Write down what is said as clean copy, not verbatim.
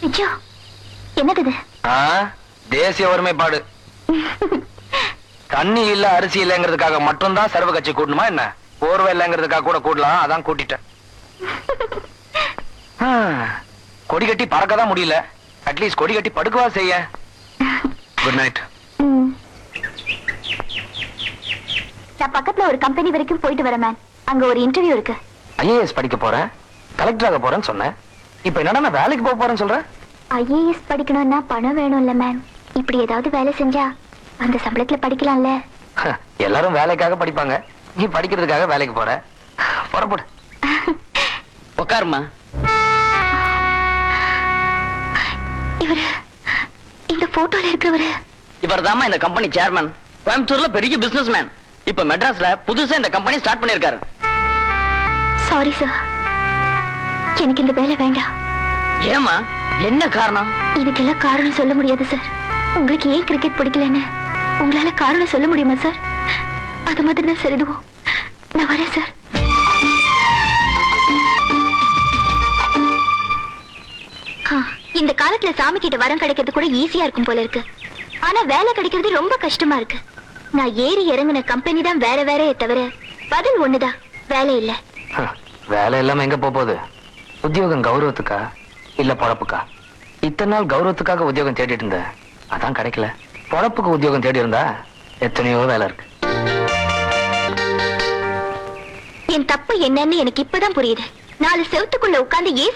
விஜயா, என்னது இது? தேசிய ஒருமைப்பாடு. தண்ணி இல்ல அரிசி இல்லங்கிறதுக்காக மட்டும்தான் சர்வ கட்சி கூட்டணுமா என்ன? போர்வை இல்லங்கிறதுக்காக கூட கூடலாம், அதான் கூட்டிட்டேன். கொடி கட்டி பறக்கதான் முடியல, அட்லீஸ்ட் கொடி கட்டி படுக்கவா செய்ய. Good night. நான் பக்கத்துல ஒரு கம்பெனி வரைக்கும் போயிட்டு வரேன் மேம். அங்க ஒரு இன்டர்வியூ இருக்கு. ஐஏஎஸ் படிக்க போறேன், கலெக்டர் ஆக போறேன்னு சொன்னேன். இப்ப என்னடா நான் வேலைக்கு போக போறேன்னு சொல்றேன். ஐஏஎஸ் படிக்கணும்னா பணம் வேணும்ல மேம். இப்படி ஏதாவது வேலை செஞ்சா அந்த சம்பளத்துல படிக்கலாம்ல. எல்லாரும் வேலைக்காக படிப்பாங்க, நீ படிக்கிறதுக்காக வேலைக்கு போற. புறப்படு. உட்காருமா. இவரு, இந்த போட்டோல இருக்கிறவரு இவர் தாமா இந்த கம்பெனி சேர்மன். கோயம்புத்தூர்ல பெரிய பிசினஸ் மேன். இப்ப மெட்ராஸ்ல புதுசா இந்த கம்பெனி ஸ்டார்ட் பண்ணிருக்காரு. சாரி சார், எனக்கு இந்த வேலை வேண்டாம். ஏமா, என்ன காரணம்? இதுக்கெல்லாம் காரணம் சொல்ல முடியாது சார். உங்களுக்கு ஏன் கிரிக்கெட் பிடிக்கலன்னு உங்களால காரணம் சொல்ல முடியுமா சார்? அது மாதிரி தான் சார் இதுவும். நான் வரேன் சார். இந்த காலத்துல சாமி கிட்ட வரம் கிடைக்கிறது கூட ஈஸியா இருக்கும் போல இருக்கு. ஆனா வேலை கிடைக்கிறது ரொம்ப கஷ்டமா இருக்கு. நான் ஏறி இறங்கின கம்பெனி தான் வேற வேறே தவிர பதில் ஒண்ணுதான், வேலை இல்ல. வேலை இல்லாம எங்க போகுது? உத்தியோகம் கௌரவத்துக்கா இல்ல பொழப்புக்கா? இத்தனை நாள் கௌரவத்துக்காக உத்தியோகம் தேடிட்டு இருந்தேன், அதான் கிடைக்கல. பொழப்புக்கு உத்தியோகம் தேடி இருந்தா எத்தனையோ வேலை இருக்கு. என் தப்பு என்னன்னு எனக்கு இப்பதான் புரியுது. 4 செவத்துக்குள்ள உட்கார்ந்து ஏசி